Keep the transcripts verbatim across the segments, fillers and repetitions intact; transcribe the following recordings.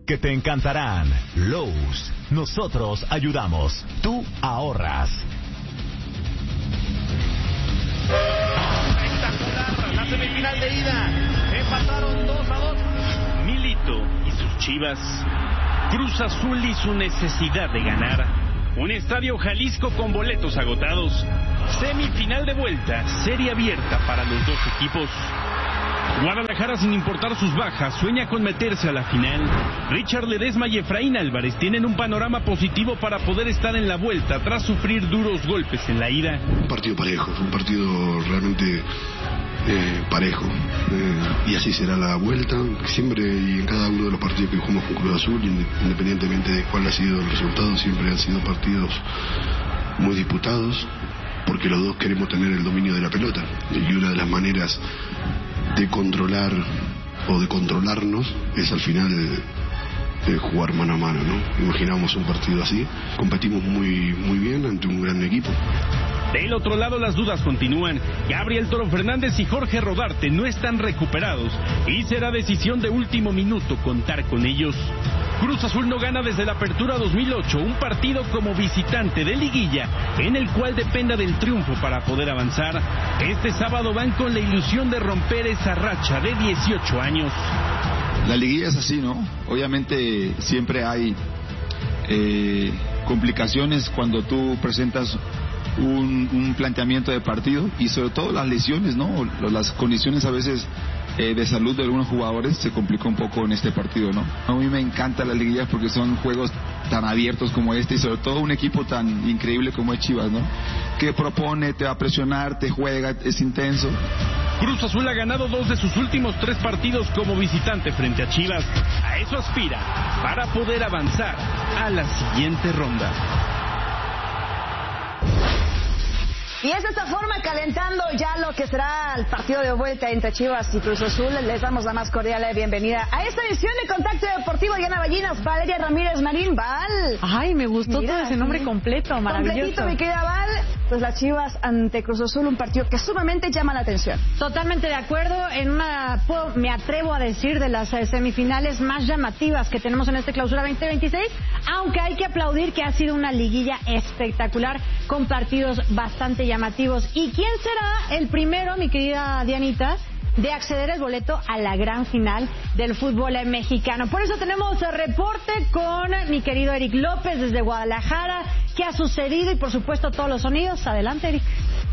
que te encantarán. Lowe's, nosotros ayudamos, tú ahorras. Espectacular, la semifinal de ida. Empataron dos a dos. Milito y sus Chivas. Cruz Azul y su necesidad de ganar. Un estadio Jalisco con boletos agotados. Semifinal de vuelta, serie abierta para los dos equipos. Guadalajara, sin importar sus bajas, sueña con meterse a la final. Richard Ledesma y Efraín Álvarez tienen un panorama positivo para poder estar en la vuelta tras sufrir duros golpes en la ida. Un partido parejo, un partido realmente eh, parejo. Eh, y así será la vuelta. Siempre y en cada uno de los partidos que jugamos con Cruz Azul, independientemente de cuál ha sido el resultado, siempre han sido partidos muy disputados, porque los dos queremos tener el dominio de la pelota. Y una de las maneras de controlar o de controlarnos es al final de, de jugar mano a mano, ¿no? Imaginamos un partido así, competimos muy muy bien ante un gran equipo. Del otro lado las dudas continúan. Gabriel Toro Fernández y Jorge Rodarte no están recuperados y será decisión de último minuto contar con ellos. Cruz Azul no gana desde la apertura dos mil ocho un partido como visitante de liguilla en el cual dependa del triunfo para poder avanzar. Este sábado van con la ilusión de romper esa racha de dieciocho años. La liguilla es así, ¿no? Obviamente siempre hay eh, complicaciones cuando tú presentas un, un planteamiento de partido y sobre todo las lesiones, ¿no? Las condiciones a veces eh, de salud de algunos jugadores se complica un poco en este partido, ¿no? A mí me encanta la liguilla porque son juegos tan abiertos como este y sobre todo un equipo tan increíble como es Chivas, ¿no? Que propone, te va a presionar, te juega, es intenso. Cruz Azul ha ganado dos de sus últimos tres partidos como visitante frente a Chivas. A eso aspira para poder avanzar a la siguiente ronda. Y es de esta forma, calentando ya lo que será el partido de vuelta entre Chivas y Cruz Azul. Les damos la más cordial bienvenida a esta edición de Contacto Deportivo. Diana Ballinas, Valeria Ramírez Marín, Val. Ay, me gustó Mira, todo ese nombre sí. completo, maravilloso. Completito, mi querida Val. Pues las Chivas ante Cruz Azul, un partido que sumamente llama la atención. Totalmente de acuerdo. En una, puedo, me atrevo a decir, de las eh, semifinales más llamativas que tenemos en este clausura veinte veintiséis. Aunque hay que aplaudir que ha sido una liguilla espectacular con partidos bastante llamativos. ¿Y quién será el primero, mi querida Dianita, de acceder el boleto a la gran final del fútbol mexicano? Por eso tenemos el reporte con mi querido Eric López desde Guadalajara. ¿Qué ha sucedido? Y por supuesto todos los sonidos. Adelante, Eric.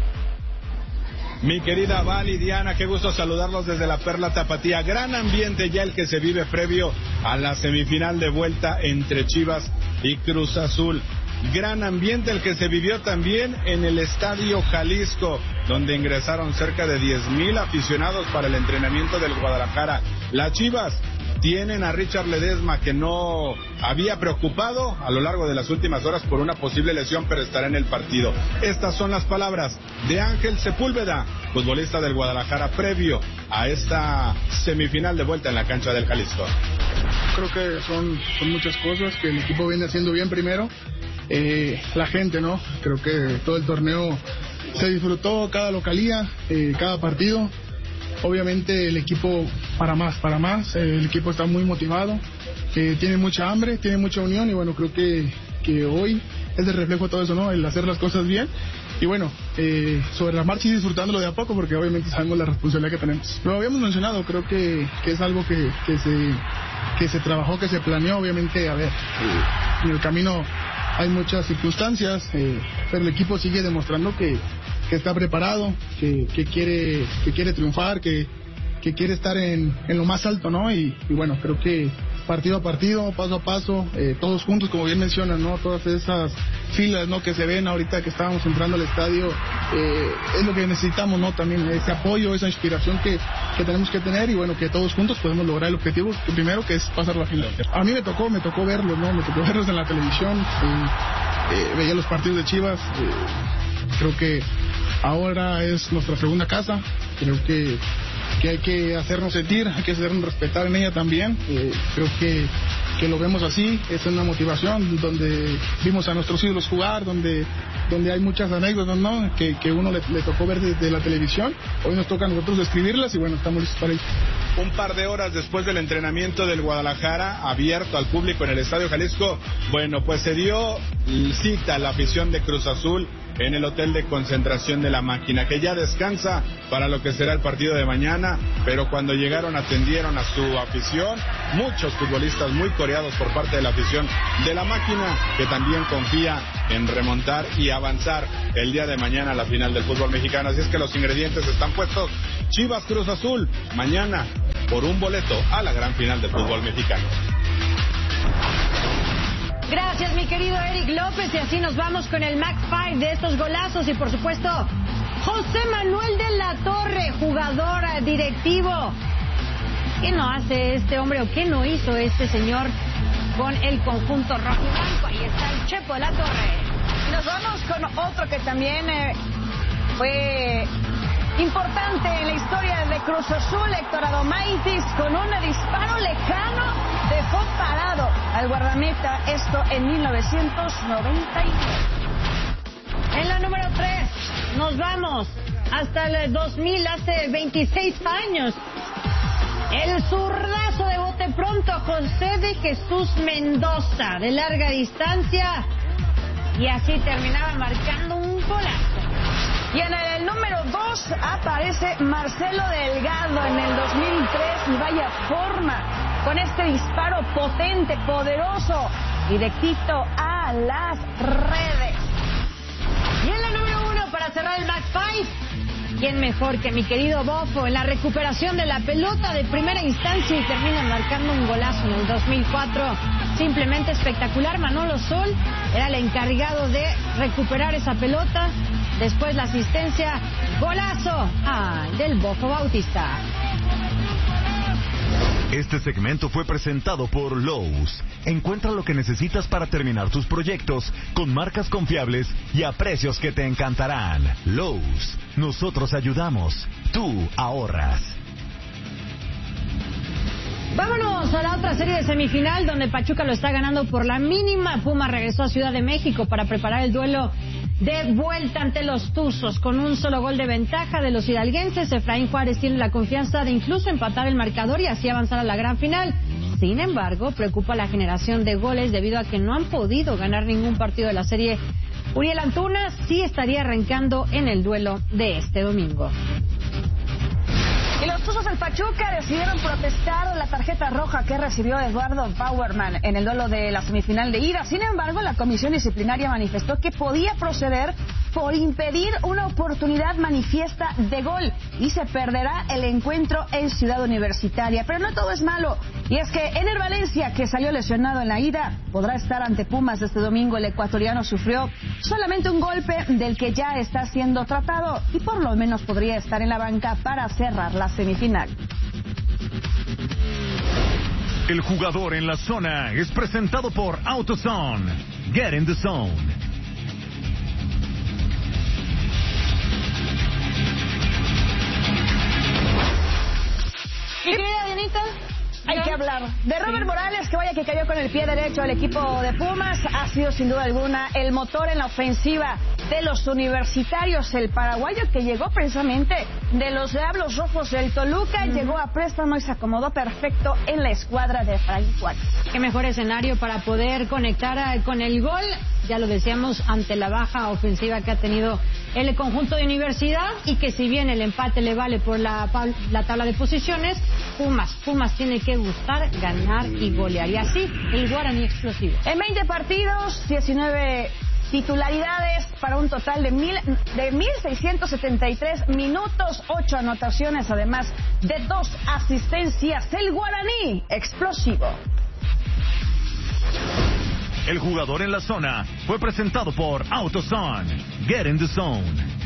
Mi querida Val y Diana, qué gusto saludarlos desde la Perla Tapatía. Gran ambiente ya el que se vive previo a la semifinal de vuelta entre Chivas y Cruz Azul. Gran ambiente el que se vivió también en el Estadio Jalisco, donde ingresaron cerca de diez mil aficionados para el entrenamiento del Guadalajara. Las Chivas tienen a Richard Ledesma, que no había preocupado a lo largo de las últimas horas por una posible lesión, pero estará en el partido. Estas son las palabras de Ángel Sepúlveda, futbolista del Guadalajara, previo a esta semifinal de vuelta en la cancha del Jalisco. Creo que son, son muchas cosas que el equipo viene haciendo bien primero. Eh, la gente, ¿no? Creo que todo el torneo se disfrutó, cada localía, eh, cada partido. Obviamente el equipo para más, para más. Eh, el equipo está muy motivado, eh, tiene mucha hambre, tiene mucha unión y bueno, creo que, que hoy es el reflejo de todo eso, ¿no? El hacer las cosas bien. Y bueno, eh, sobre la marcha y disfrutándolo de a poco porque obviamente sabemos la responsabilidad que tenemos. Lo habíamos mencionado, creo que, que es algo que, que, se, que se trabajó, que se planeó. Obviamente, a ver, eh, en el camino hay muchas circunstancias, eh, pero el equipo sigue demostrando que, que está preparado, que, que quiere que quiere triunfar, que, que quiere estar en, en lo más alto, ¿no? Y, y bueno, creo que partido a partido, paso a paso, eh, todos juntos, como bien mencionan, ¿no? Todas esas filas, ¿no? Que se ven ahorita que estábamos entrando al estadio, eh, es lo que necesitamos, ¿no? También ese apoyo, esa inspiración que, que tenemos que tener y bueno, que todos juntos podemos lograr el objetivo, que primero que es pasar la final. A mí me tocó, me tocó verlos, ¿no? Me tocó verlos en la televisión, eh, eh, veía los partidos de Chivas, eh, creo que ahora es nuestra segunda casa, creo que que hay que hacernos sentir, hay que hacernos respetar en ella también. Eh, creo que, que lo vemos así, es una motivación, donde vimos a nuestros ídolos jugar, donde, donde hay muchas anécdotas, ¿no? Que, que uno le, le tocó ver desde la televisión, hoy nos toca a nosotros escribirlas y bueno, estamos listos para ello. Un par de horas después del entrenamiento del Guadalajara, abierto al público en el Estadio Jalisco, bueno, pues se dio cita a la afición de Cruz Azul en el hotel de concentración de La Máquina, que ya descansa para lo que será el partido de mañana, pero cuando llegaron atendieron a su afición, muchos futbolistas muy coreados por parte de la afición de La Máquina, que también confía en remontar y avanzar el día de mañana a la final del fútbol mexicano. Así es que los ingredientes están puestos. Chivas Cruz Azul, mañana por un boleto a la gran final del fútbol mexicano. Gracias, mi querido Eric López, y así nos vamos con el Mac cinco de estos golazos y, por supuesto, José Manuel de la Torre, jugador directivo. ¿Qué no hace este hombre o qué no hizo este señor con el conjunto rojo y blanco? Ahí está el Chepo de la Torre. Y nos vamos con otro que también eh, fue importante en la historia de Cruz Azul, Héctor Adomaitis, con un disparo lejano dejó parado al guardameta, esto en mil novecientos noventa y nueve. En la número tres, nos vamos hasta el dos mil, hace veintiséis años. El zurdazo de bote pronto, José de Jesús Mendoza, de larga distancia, y así terminaba marcando un golazo. Y en el número dos aparece Marcelo Delgado en el dos mil tres, y vaya forma, con este disparo potente, poderoso, directito a las redes. Y en la número uno, para cerrar el Mac cinco, ¿quién mejor que mi querido Bofo en la recuperación de la pelota de primera instancia y termina marcando un golazo en el dos mil cuatro? Simplemente espectacular. Manolo Sol era el encargado de recuperar esa pelota. Después la asistencia, golazo ¡ay! Del Bofo Bautista. Este segmento fue presentado por Lowe's. Encuentra lo que necesitas para terminar tus proyectos con marcas confiables y a precios que te encantarán. Lowe's, nosotros ayudamos, tú ahorras. Vámonos a la otra serie de semifinal, donde Pachuca lo está ganando por la mínima. Puma regresó a Ciudad de México para preparar el duelo de vuelta ante los Tuzos. Con un solo gol de ventaja de los hidalguenses, Efraín Juárez tiene la confianza de incluso empatar el marcador y así avanzar a la gran final. Sin embargo, preocupa la generación de goles debido a que no han podido ganar ningún partido de la serie. Uriel Antuna sí estaría arrancando en el duelo de este domingo. Y los Tuzos del Pachuca decidieron protestar la tarjeta roja que recibió Eduardo Bauerman en el duelo de la semifinal de ida. Sin embargo, la comisión disciplinaria manifestó que podía proceder por impedir una oportunidad manifiesta de gol y se perderá el encuentro en Ciudad Universitaria. Pero no todo es malo, y es que Ener Valencia, que salió lesionado en la ida, podrá estar ante Pumas este domingo. El ecuatoriano sufrió solamente un golpe del que ya está siendo tratado y por lo menos podría estar en la banca para cerrar la semifinal. El jugador en la zona es presentado por AutoZone. Get in the zone. ¿Y querida Dianita? Hay que hablar de Robert Morales, que vaya que cayó con el pie derecho al equipo de Pumas. Ha sido sin duda alguna el motor en la ofensiva de los universitarios. El paraguayo que llegó precisamente de los Diablos Rojos del Toluca, uh-huh. llegó a préstamo y se acomodó perfecto en la escuadra de Efraín Juárez. Qué mejor escenario para poder conectar con el gol. Ya lo decíamos, ante la baja ofensiva que ha tenido el conjunto de Universidad, y que si bien el empate le vale por la, la tabla de posiciones, Pumas, Pumas tiene que gustar, ganar y golear. Y así, el Guaraní explosivo. En veinte partidos, diecinueve titularidades para un total de mil, de mil seiscientos setenta y tres minutos, ocho anotaciones, además de dos asistencias. El Guaraní explosivo. El jugador en la zona fue presentado por AutoZone. Get in the zone.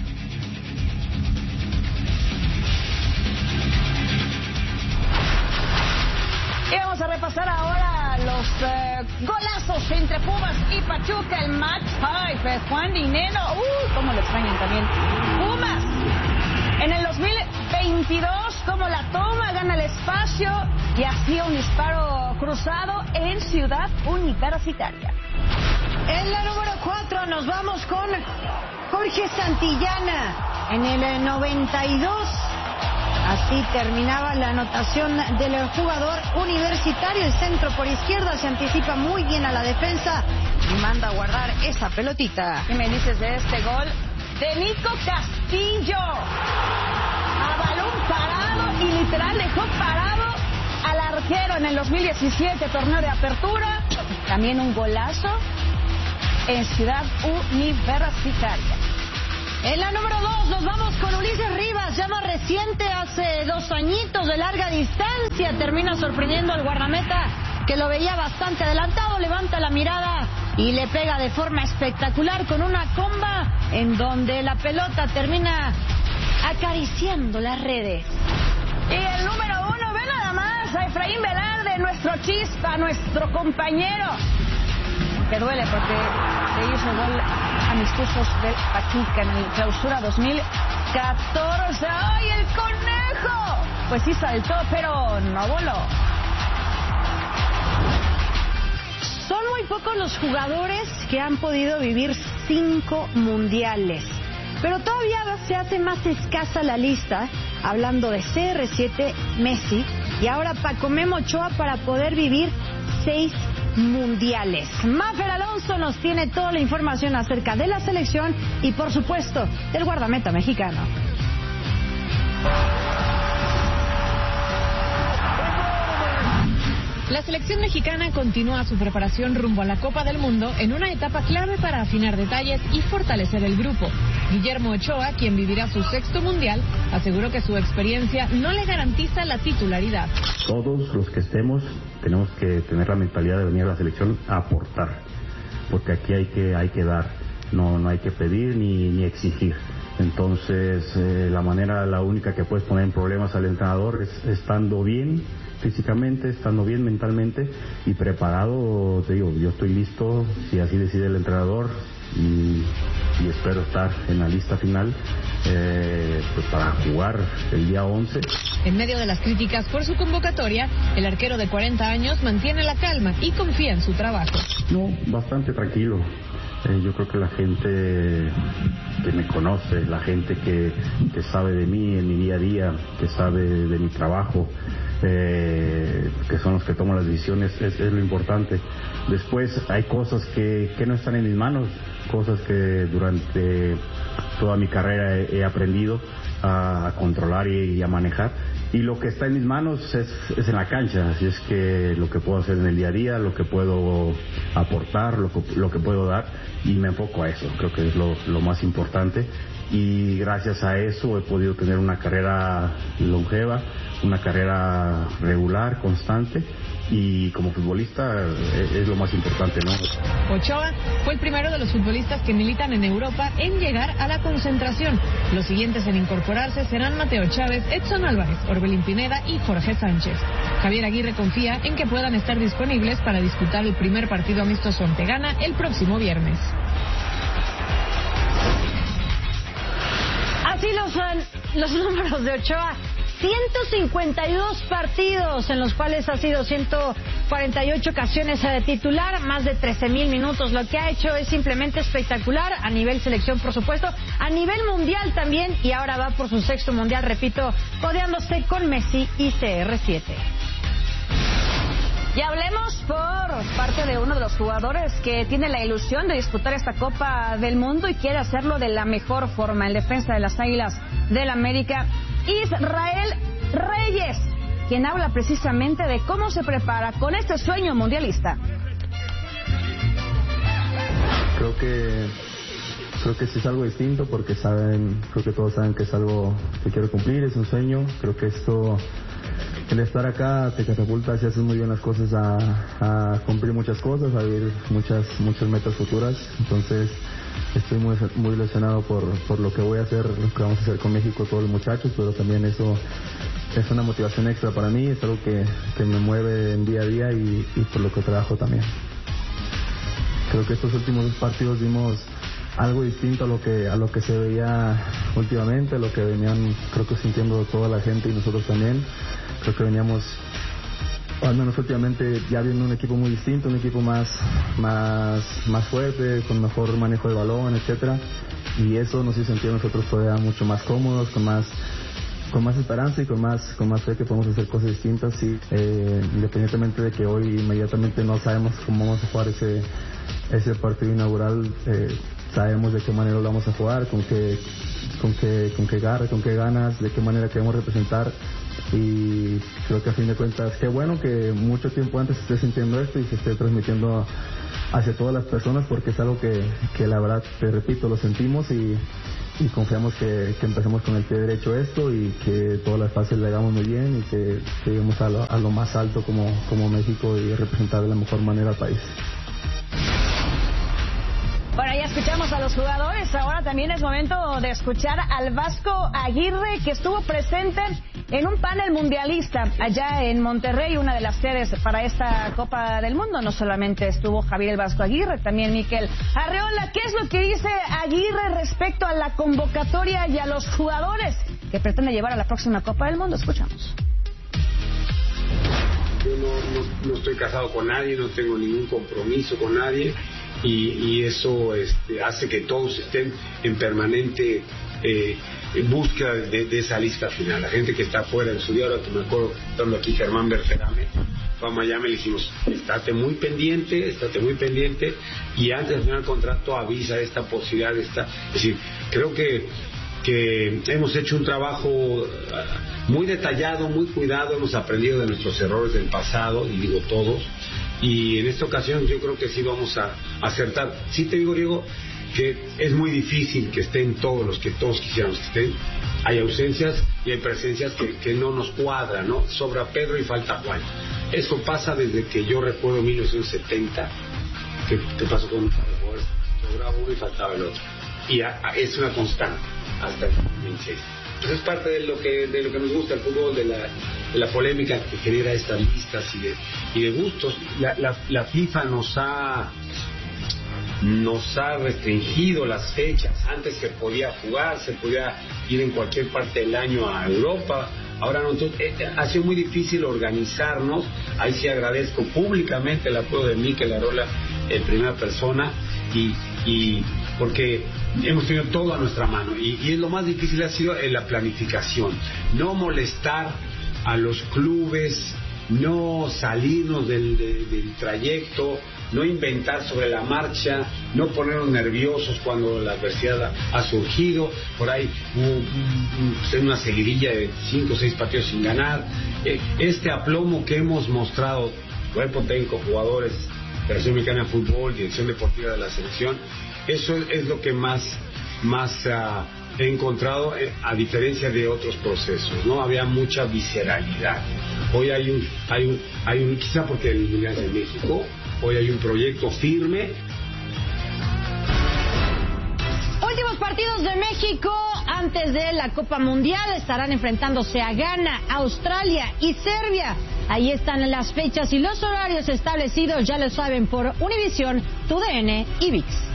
Y vamos a repasar ahora los eh, golazos entre Pumas y Pachuca. El match ay, pues Juan Dineno, uh, cómo lo extrañan también. Pumas en el dos mil veintidós cómo la toma, gana el espacio y hacía un disparo cruzado en Ciudad Universitaria. En la número cuatro nos vamos con Jorge Santillana en el noventa y dos. Así terminaba la anotación del jugador universitario. El centro por izquierda se anticipa muy bien a la defensa y manda a guardar esa pelotita. ¿Qué me dices de este gol de Nico Castillo? A balón parado y literal dejó parado al arquero en el dos mil diecisiete, torneo de apertura. También un golazo en Ciudad Universitaria. En la número dos nos vamos con Ulises Rivas, ya más reciente, hace dos añitos de larga distancia. Termina sorprendiendo al guardameta que lo veía bastante adelantado, levanta la mirada y le pega de forma espectacular con una comba en donde la pelota termina acariciando las redes. Y el número uno, ve nada más, a Efraín Velarde, nuestro chispa, nuestro compañero. Que duele porque se hizo gol amistosos del Pachuca en el Clausura dos mil catorce. ¡Ay, el conejo! Pues sí saltó, pero no voló. Son muy pocos los jugadores que han podido vivir cinco mundiales, pero todavía se hace más escasa la lista, hablando de C R siete, Messi, y ahora Paco Memo Ochoa para poder vivir seis mundiales. Mafer Alonso nos tiene toda la información acerca de la selección y, por supuesto, del guardameta mexicano. La selección mexicana continúa su preparación rumbo a la Copa del Mundo en una etapa clave para afinar detalles y fortalecer el grupo. Guillermo Ochoa, quien vivirá su sexto mundial, aseguró que su experiencia no le garantiza la titularidad. Todos los que estemos tenemos que tener la mentalidad de venir a la selección a aportar, porque aquí hay que hay que dar, no no hay que pedir ni, ni exigir. Entonces, eh, la manera, la única que puedes poner en problemas al entrenador es estando bien físicamente, estando bien mentalmente y preparado. Te digo, yo estoy listo, si así decide el entrenador, y, y espero estar en la lista final eh, pues para jugar el día once. En medio de las críticas por su convocatoria, el arquero de cuarenta años mantiene la calma y confía en su trabajo. No, bastante tranquilo. Eh, yo creo que la gente que me conoce, la gente que, que sabe de mí en mi día a día, que sabe de, de mi trabajo, eh, que son los que toman las decisiones, es, es lo importante. Después hay cosas que, que no están en mis manos, cosas que durante toda mi carrera he, he aprendido a, a controlar y, y a manejar. Y lo que está en mis manos es, es en la cancha, así es que lo que puedo hacer en el día a día, lo que puedo aportar, lo que, lo que puedo dar, y me enfoco a eso, creo que es lo, lo más importante. Y gracias a eso he podido tener una carrera longeva, una carrera regular, constante, y como futbolista es, es lo más importante, ¿no? Ochoa fue el primero de los futbolistas que militan en Europa en llegar a la concentración. Los siguientes en incorporarse serán Mateo Chávez, Edson Álvarez, Orbelín Pineda y Jorge Sánchez. Javier Aguirre confía en que puedan estar disponibles para disputar el primer partido amistoso ante Ghana el próximo viernes. Así los son los números de Ochoa. ciento cincuenta y dos partidos en los cuales ha sido ciento cuarenta y ocho ocasiones de titular, más de trece mil minutos. Lo que ha hecho es simplemente espectacular a nivel selección, por supuesto, a nivel mundial también, y ahora va por su sexto mundial, repito, codeándose con Messi y C R siete. Y hablemos por parte de uno de los jugadores que tiene la ilusión de disputar esta Copa del Mundo y quiere hacerlo de la mejor forma, el defensa de las Águilas del América, Israel Reyes, quien habla precisamente de cómo se prepara con este sueño mundialista. Creo que creo que sí es algo distinto porque saben, creo que todos saben que es algo que quiero cumplir, es un sueño. Creo que esto, el estar acá te catapulta si haces muy bien las cosas a, a cumplir muchas cosas, a vivir muchas muchas metas futuras. Entonces estoy muy muy ilusionado por por lo que voy a hacer, lo que vamos a hacer con México, todos los muchachos, pero también eso es una motivación extra para mí, es algo que, que me mueve en día a día y, y por lo que trabajo también. Creo que estos últimos dos partidos dimos algo distinto a lo que a lo que se veía últimamente, a lo que venían creo que sintiendo toda la gente y nosotros también. Creo que veníamos, al menos últimamente, ya viendo un equipo muy distinto, un equipo más más más fuerte, con mejor manejo de balón, etcétera, y eso nos hizo sentir nosotros todavía mucho más cómodos, con más con más esperanza y con más con más fe que podemos hacer cosas distintas. Y eh, independientemente de que hoy inmediatamente no sabemos cómo vamos a jugar ese ese partido inaugural, eh, sabemos de qué manera lo vamos a jugar, con qué con qué con qué garra, con qué ganas, de qué manera queremos representar. Y creo que a fin de cuentas, qué bueno que mucho tiempo antes se esté sintiendo esto y se esté transmitiendo hacia todas las personas, porque es algo que, que la verdad, te repito, lo sentimos y, y confiamos que, que empecemos con el pie derecho esto y que todas las fases le hagamos muy bien y que, que lleguemos a lo, a lo más alto como, como México y representar de la mejor manera al país. Bueno, ya escuchamos a los jugadores, ahora también es momento de escuchar al Vasco Aguirre, que estuvo presente en un panel mundialista allá en Monterrey, una de las sedes para esta Copa del Mundo. No solamente estuvo Javier el Vasco Aguirre, también Mikel Arreola. ¿Qué es lo que dice Aguirre respecto a la convocatoria y a los jugadores que pretende llevar a la próxima Copa del Mundo? Escuchamos. Yo no, no, no estoy casado con nadie, no tengo ningún compromiso con nadie. Y, y eso este, hace que todos estén en permanente eh, en búsqueda de, de esa lista final. La gente que está afuera en su día, ahora que me acuerdo, estando aquí Germán Berterame, fue a Miami, le dijimos, estate muy pendiente, estate muy pendiente, y antes de terminar el contrato avisa esta posibilidad, de esta, es decir, creo que que hemos hecho un trabajo muy detallado, muy cuidado, hemos aprendido de nuestros errores del pasado, y digo todos, y en esta ocasión yo creo que sí vamos a acertar. Sí te digo, Diego, que es muy difícil que estén todos los que todos quisiéramos que estén. Hay ausencias y hay presencias que, que no nos cuadran, ¿no? Sobra Pedro y falta Juan. Eso pasa desde que yo recuerdo mil novecientos setenta, que, que pasó con un jugador, sobraba uno y faltaba el otro. Y a, a, es una constante hasta el dos mil veintiséis. Entonces es parte de lo que de lo que nos gusta el fútbol, de la, de la polémica que genera estas listas y de, y de gustos. La, la, la FIFA nos ha nos ha restringido las fechas. Antes se podía jugar, se podía ir en cualquier parte del año a Europa. Ahora no, entonces, eh, ha sido muy difícil organizarnos. Ahí sí agradezco públicamente el apoyo de Mikel Arreola en primera persona, y, y porque hemos tenido todo a nuestra mano, y, y lo más difícil ha sido en la planificación, no molestar a los clubes, no salirnos del, de, del trayecto, no inventar sobre la marcha, no ponernos nerviosos cuando la adversidad ha, ha surgido. Por ahí hubo una seguidilla de cinco o seis partidos sin ganar. Eh, este aplomo que hemos mostrado, cuerpo técnico, jugadores, Federación Mexicana de Fútbol, Dirección Deportiva de la Selección, eso es lo que más, más uh, he encontrado, eh, a diferencia de otros procesos, ¿no? Había mucha visceralidad. Hoy hay un, hay un, hay un, quizá porque el Mundial es en México, hoy hay un proyecto firme. Últimos partidos de México antes de la Copa Mundial. Estarán enfrentándose a Ghana, Australia y Serbia. Ahí están las fechas y los horarios establecidos, ya lo saben, por Univisión, T U D N y V I X.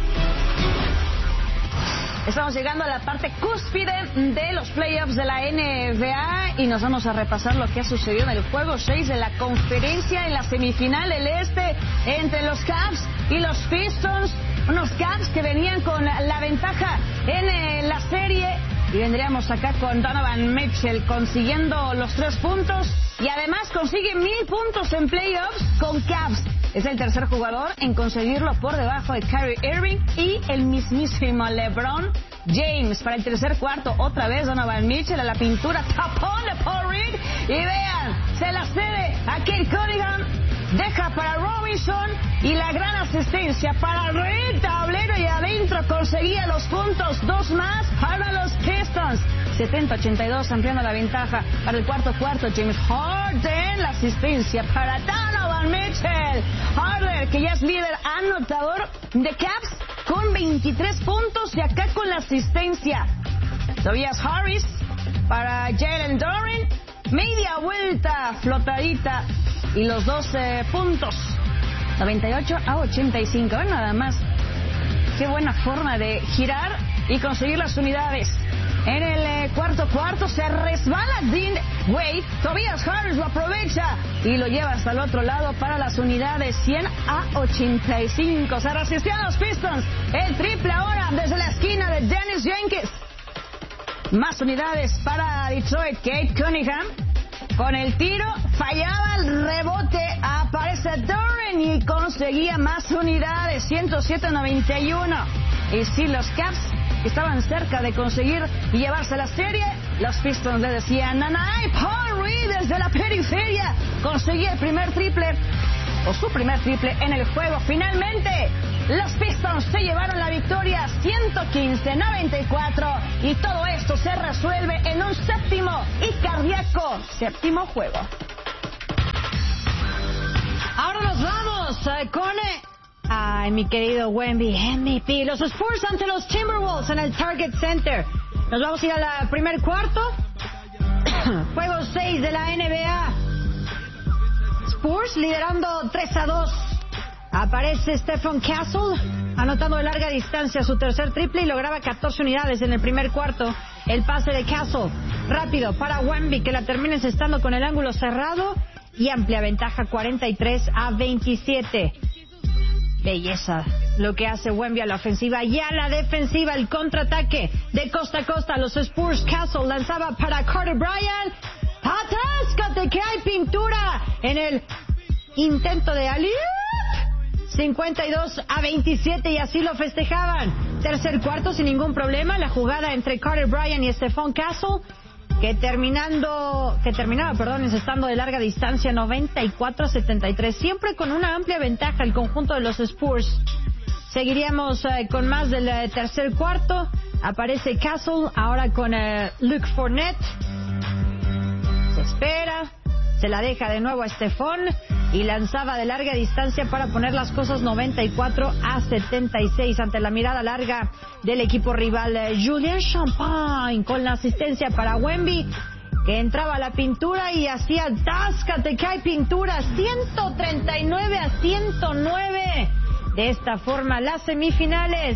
Estamos llegando a la parte cúspide de los playoffs de la N B A y nos vamos a repasar lo que ha sucedido en el juego seis de la conferencia, en la semifinal del este entre los Cavs y los Pistons. Unos Cavs que venían con la ventaja en eh, la serie, y vendríamos acá con Donovan Mitchell consiguiendo los tres puntos y además consigue mil puntos en playoffs con Cavs. Es el tercer jugador en conseguirlo por debajo de Kyrie Irving y el mismísimo LeBron James. Para el tercer cuarto, otra vez Donovan Mitchell a la pintura, tapón de Paul Reed, y vean, se la cede a Kate Cunningham, deja para Robinson y la gran asistencia para Reed, tablero y adentro conseguía los puntos, dos más para los Pistons. setenta ochenta y dos, ampliando la ventaja para el cuarto cuarto. James Harden, la asistencia para Donovan Mitchell. Harden, que ya es líder anotador de Cavs con veintitrés puntos, y acá con la asistencia Tobias Harris para Jalen Duren, media vuelta flotadita y los doce puntos, noventa y ocho a ochenta y cinco. Nada más qué buena forma de girar y conseguir las unidades. En el eh, cuarto cuarto se resbala Dean Wade. Tobias Harris lo aprovecha y lo lleva hasta el otro lado para las unidades cien a ochenta y cinco. Se resistían los Pistons. El triple ahora desde la esquina de Dennis Jenkins. Más unidades para Detroit. Kate Cunningham con el tiro fallaba el rebote. Aparece Duren y conseguía más unidades. ciento siete a noventa y uno. Y si los Cavs estaban cerca de conseguir y llevarse la serie, los Pistons le decían nanay. Paul Reed desde la periferia conseguía el primer triple, o su primer triple en el juego. Finalmente, los Pistons se llevaron la victoria ciento quince a noventa y cuatro y todo esto se resuelve en un séptimo y cardíaco séptimo juego. Ahora nos vamos uh, con... Eh... Ay, mi querido Wemby, M V P. Los Spurs ante los Timberwolves en el Target Center. Nos vamos a ir al primer cuarto. Juego seis de la N B A. Spurs liderando tres a dos. Aparece Stephen Castle anotando de larga distancia su tercer triple y lograba catorce unidades en el primer cuarto. El pase de Castle rápido para Wemby, que la termina encestando con el ángulo cerrado y amplia ventaja cuarenta y tres a veintisiete. Belleza lo que hace Wemby a la ofensiva y a la defensiva. El contraataque de costa a costa. Los Spurs. Castle lanzaba para Carter Bryant. ¡Atáscate que hay pintura! En el intento de alley-oop. cincuenta y dos a veintisiete y así lo festejaban. Tercer cuarto sin ningún problema. La jugada entre Carter Bryant y Stephon Castle, que terminando, que terminaba, perdón, encestando de larga distancia noventa y cuatro a setenta y tres, siempre con una amplia ventaja el conjunto de los Spurs. Seguiríamos eh, con más del eh, tercer cuarto. Aparece Castle ahora con eh, Luke Fournette. Se espera, se la deja de nuevo a Stephon y lanzaba de larga distancia para poner las cosas noventa y cuatro a setenta y seis ante la mirada larga del equipo rival. Julien Champagne con la asistencia para Wemby, que entraba a la pintura y hacía táscate que hay pintura. Ciento treinta y nueve a ciento nueve. De esta forma las semifinales.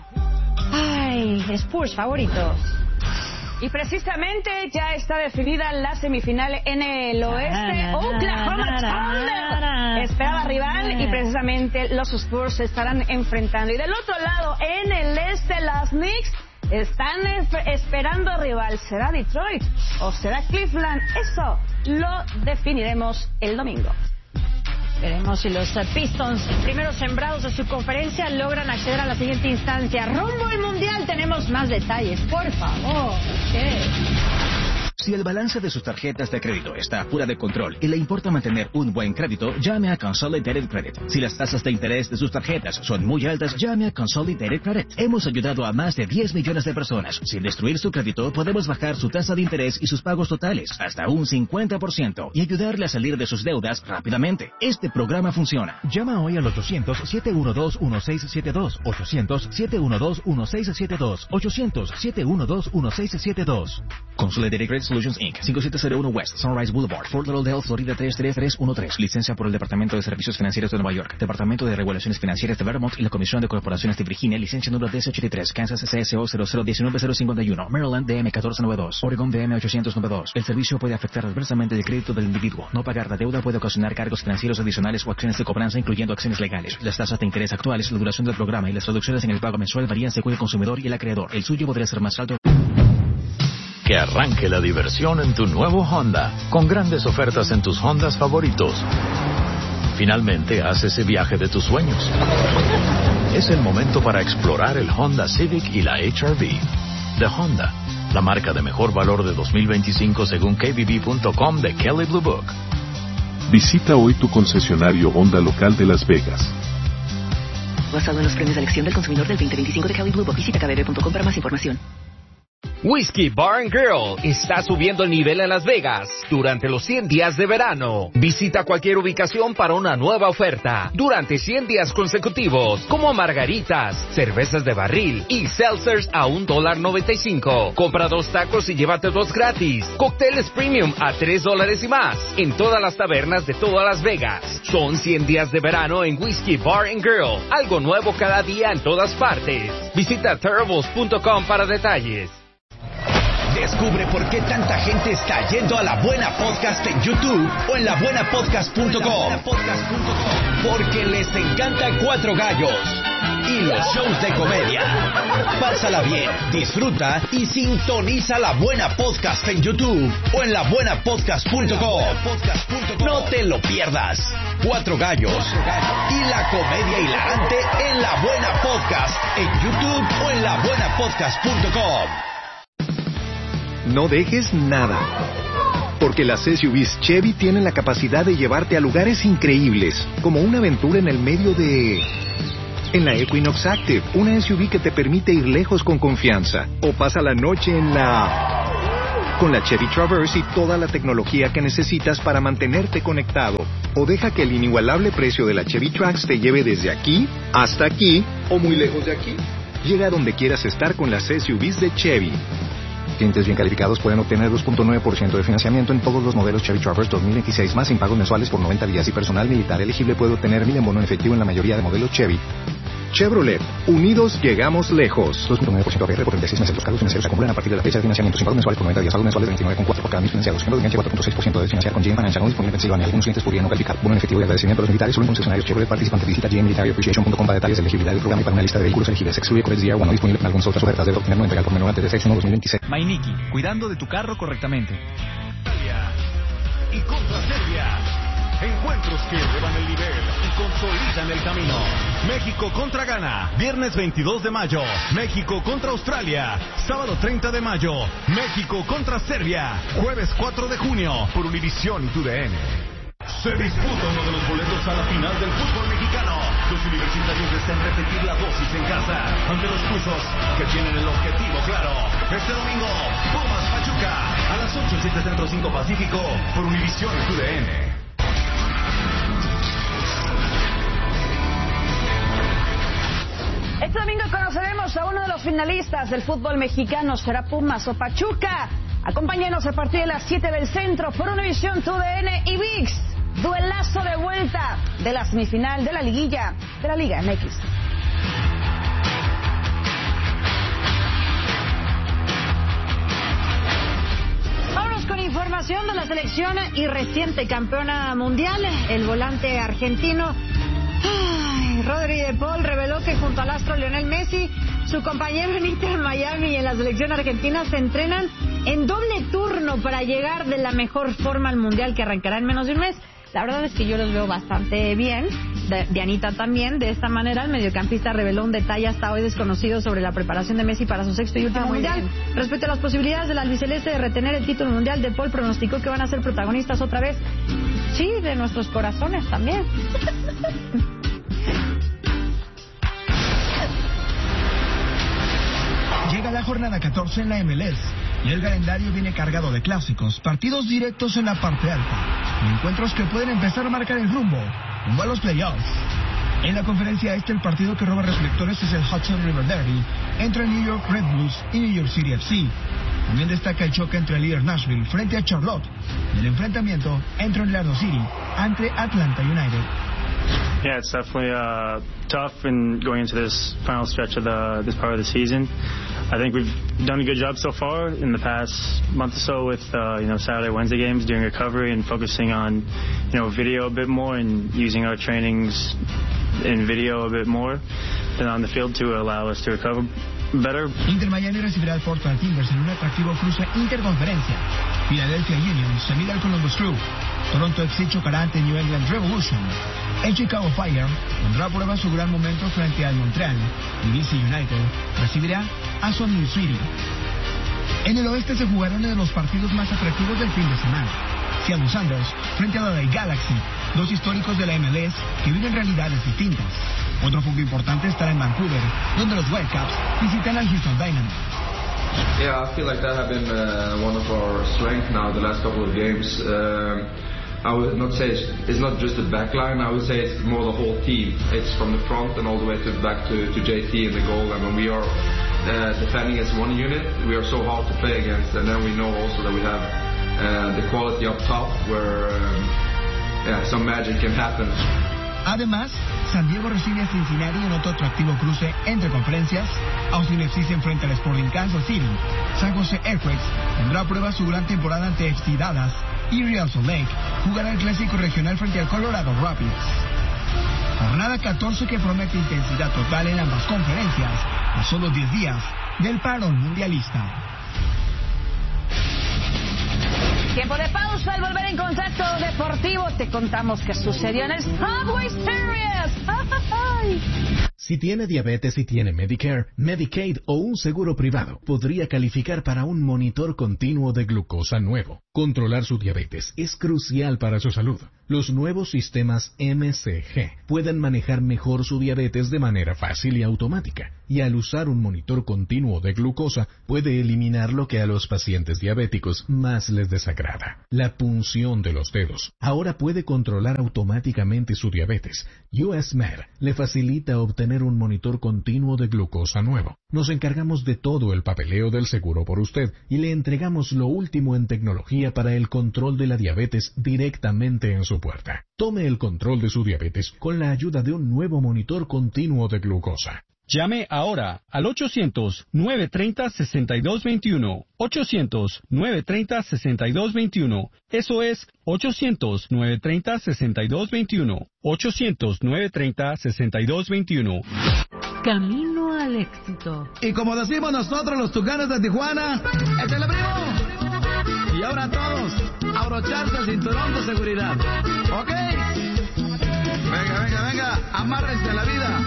Ay, Spurs favoritos. Y precisamente ya está definida la semifinal en el oeste. Oklahoma Thunder esperaba rival y precisamente los Spurs se estarán enfrentando. Y del otro lado, en el este, las Knicks están esperando rival. ¿Será Detroit o será Cleveland? Eso lo definiremos el domingo. Veremos si los Pistons, primeros sembrados de su conferencia, logran acceder a la siguiente instancia. Rumbo al Mundial, tenemos más detalles, por favor. ¿Qué? Si el balance de sus tarjetas de crédito está fuera de control y le importa mantener un buen crédito, llame a Consolidated Credit. Si las tasas de interés de sus tarjetas son muy altas, llame a Consolidated Credit. Hemos ayudado a más de diez millones de personas. Sin destruir su crédito, podemos bajar su tasa de interés y sus pagos totales hasta un cincuenta por ciento y ayudarle a salir de sus deudas rápidamente. Este programa funciona. Llama hoy al ochocientos, siete uno dos, uno seis siete dos, ochocientos, siete uno dos, uno seis siete dos, ochocientos, siete uno dos, uno seis siete dos. Consolidated Credit Solutions incorporated. cinco siete cero uno West Sunrise Boulevard, Fort Lauderdale, Florida tres tres tres uno tres. Licencia por el Departamento de Servicios Financieros de Nueva York, Departamento de Regulaciones Financieras de Vermont y la Comisión de Corporaciones de Virginia. Licencia número D S ochenta y tres. Kansas C S O cero cero uno nueve cero cinco uno. Maryland D M catorce noventa y dos. Oregon D M ochocientos noventa y dos. El servicio puede afectar adversamente el crédito del individuo. No pagar la deuda puede ocasionar cargos financieros adicionales o acciones de cobranza, incluyendo acciones legales. Las tasas de interés actuales, la duración del programa y las reducciones en el pago mensual varían según el consumidor y el acreedor. El suyo podría ser más alto. Que arranque la diversión en tu nuevo Honda, con grandes ofertas en tus Hondas favoritos. Finalmente, haz ese viaje de tus sueños. Es el momento para explorar el Honda Civic y la H R V. De Honda, la marca de mejor valor de dos mil veinticinco según K B B punto com de Kelley Blue Book. Visita hoy tu concesionario Honda local de Las Vegas. Basado en los premios de elección del consumidor del veinte veinticinco de Kelley Blue Book. Visita K B B punto com para más información. Whiskey Bar and Grill está subiendo el nivel en Las Vegas durante los cien días de verano. Visita cualquier ubicación para una nueva oferta durante cien días consecutivos, como margaritas, cervezas de barril y seltzers a un dólar noventa y cinco. Compra dos tacos y llévate dos gratis. Cócteles premium a tres dólares y más en todas las tabernas de todas Las Vegas. Son cien días de verano en Whiskey Bar and Grill. Algo nuevo cada día en todas partes. Visita terribles punto com para detalles. Descubre por qué tanta gente está yendo a La Buena Podcast en YouTube o en la buena podcast punto com. Porque les encanta Cuatro Gallos y los shows de comedia. Pásala bien, disfruta y sintoniza La Buena Podcast en YouTube o en la buena podcast punto com. No te lo pierdas. Cuatro Gallos y la comedia hilarante en La Buena Podcast en YouTube o en la buena podcast punto com. No dejes nada, porque las S U Vs Chevy tienen la capacidad de llevarte a lugares increíbles, como una aventura en el medio de... En la Equinox Active, una S U V que te permite ir lejos con confianza, o pasa la noche en la... Con la Chevy Traverse y toda la tecnología que necesitas para mantenerte conectado, o deja que el inigualable precio de la Chevy Trax te lleve desde aquí hasta aquí, o muy lejos de aquí. Llega a donde quieras estar con las S U Vs de Chevy. Clientes bien calificados pueden obtener dos punto nueve por ciento de financiamiento en todos los modelos Chevy Traverse dos mil veintiséis más sin pagos mensuales por noventa días y personal militar elegible puede obtener mil en bono en efectivo en la mayoría de modelos Chevy. Chevrolet, unidos llegamos lejos. dos punto nueve por ciento A P R por treinta y seis meses. Los cargos financieros se acumulan a partir de la fecha de financiamiento sin pagos mensuales por noventa días. Pagos mensuales veintinueve coma cuatro por cada mil financiados. Ejemplo de enganche cuatro punto seis por ciento de financiar con G M Financial no disponible en Pensilvania. Algunos clientes podrían no calificar. Bono en efectivo y agradecimiento a los militares solo en concesionarios Chevrolet participantes. Visita g m military appreciation punto com para detalles de elegibilidad del programa y para una lista de vehículos elegibles. Excluye Corex D R uno no disponible en algunas otras ofertas. Debe obtenerlo en regal por menor antes de seis uno dos mil veintiséis. Mainiki, cuidando de tu carro correctamente. Y contra Serbia. Encuentros que elevan el nivel y consolidan el camino. México contra Ghana, viernes veintidós de mayo. México contra Australia, sábado treinta de mayo. México contra Serbia, jueves cuatro de junio, por Univisión y T U D N. Se disputa uno de los boletos a la final del fútbol mexicano. Los universitarios desean repetir la dosis en casa ante los Tuzos, que tienen el objetivo claro. Este domingo, Pumas Pachuca, a las ocho, siete Centro cinco Pacífico, por Univisión y T U D N. Este domingo conoceremos a uno de los finalistas del fútbol mexicano. ¿Será Pumas o Pachuca? Acompáñenos a partir de las siete del centro por Univisión, T U D N y V I X. Duelazo de vuelta de la semifinal de la liguilla de la Liga M X. Vámonos con información de la selección y reciente campeona mundial. El volante argentino Rodri de Paul reveló que junto al astro Lionel Messi, su compañero en Inter Miami y en la selección argentina se entrenan en doble turno para llegar de la mejor forma al Mundial que arrancará en menos de un mes. La verdad es que yo los veo bastante bien. Dianita también. De esta manera, el mediocampista reveló un detalle hasta hoy desconocido sobre la preparación de Messi para su sexto y último ah, Mundial. Bien. Respecto a las posibilidades del albiceleste de retener el título mundial, De Paul pronosticó que van a ser protagonistas otra vez. Sí, de nuestros corazones también. Llega la jornada catorce en la M L S y el calendario viene cargado de clásicos, partidos directos en la parte alta y encuentros que pueden empezar a marcar el rumbo, rumbo a los playoffs. En la conferencia este, el partido que roba reflectores es el Hudson River Derby entre New York Red Bulls y New York City F C. También destaca el choque entre el líder Nashville frente a Charlotte y el enfrentamiento entre Orlando City ante Atlanta United. Yeah, it's definitely uh, tough in going into this final stretch of the this part of the season. I think we've done a good job so far in the past month or so with uh, you know Saturday, Wednesday games, doing recovery and focusing on you know video a bit more and using our trainings in video a bit more than on the field to allow us to recover better. Inter Miami recibirá al Portland Timbers en un atractivo cruce interconferencia. Philadelphia Union se mide al Columbus Crew. Toronto F C chocará ante New England Revolution. El Chicago Fire pondrá a prueba su gran momento frente al Montreal. Y D C United recibirá a Salt Lake City. En el oeste se jugarán uno de los partidos más atractivos del fin de semana. Seattle Sounders frente a la L A Galaxy, dos históricos de la M L S que viven realidades distintas. Otro juego importante estará en Vancouver, donde los Whitecaps visitan al Houston Dynamo. Yeah, I feel like that have been uh, one of our strengths now the last couple of games. Um, I would not say it's, it's not just the back line, I would say it's more the whole team. It's from the front and all the way to back to, to J T in the goal. And when we are uh, defending as one unit, we are so hard to play against. And then we know also that we have uh, the quality up top where um, yeah, some magic can happen. Además, San Diego recibe a Cincinnati en otro atractivo cruce entre conferencias. Austin F C se enfrenta al Sporting Kansas City. San Jose Earthquakes tendrá a prueba su gran temporada ante F C Dallas. Y Real Salt Lake jugará el clásico regional frente al Colorado Rapids. Jornada catorce que promete intensidad total en ambas conferencias a solo diez días del parón mundialista. Tiempo de pausa. Al volver en Contacto Deportivo te contamos qué sucedió en el Subway Series. Si tiene diabetes y tiene Medicare, Medicaid o un seguro privado, podría calificar para un monitor continuo de glucosa nuevo. Controlar su diabetes es crucial para su salud. Los nuevos sistemas M C G pueden manejar mejor su diabetes de manera fácil y automática, y al usar un monitor continuo de glucosa puede eliminar lo que a los pacientes diabéticos más les desagrada: la punción de los dedos. Ahora puede controlar automáticamente su diabetes. U S Med le facilita obtener un monitor continuo de glucosa nuevo. Nos encargamos de todo el papeleo del seguro por usted y le entregamos lo último en tecnología para el control de la diabetes directamente en su puerta. Tome el control de su diabetes con la ayuda de un nuevo monitor continuo de glucosa. Llame ahora al ochocientos, nueve treinta, sesenta y dos veintiuno. ochocientos, nueve treinta, sesenta y dos veintiuno. Eso es ochocientos, nueve treinta, sesenta y dos veintiuno. ochocientos, nueve treinta, sesenta y dos veintiuno. Camino al éxito. Y como decimos nosotros los Tucanes de Tijuana, ¡échale, primo! Y ahora todos, abrocharse el cinturón de seguridad. ¿Ok? Venga, venga, venga, amárrense a la vida.